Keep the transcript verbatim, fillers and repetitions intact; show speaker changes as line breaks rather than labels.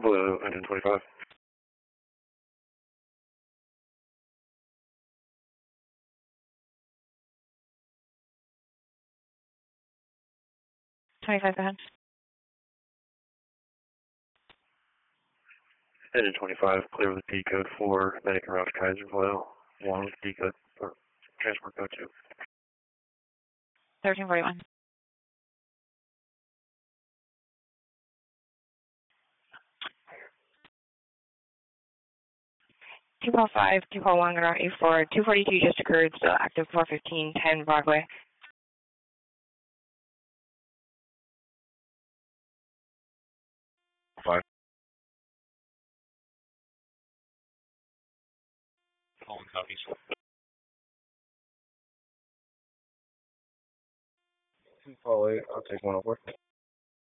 Blue, engine twenty-five.
twenty-five, go ahead.
Engine twenty-five, clear with D code four, medic and route to Kaiserville, one with D code, or transport code two.
thirteen forty-one. two four five, two four one, route A four, two forty-two just occurred, still active four fifteen, ten Broadway.
Five.
Calling copies.
Two, follow eight, I'll take one over.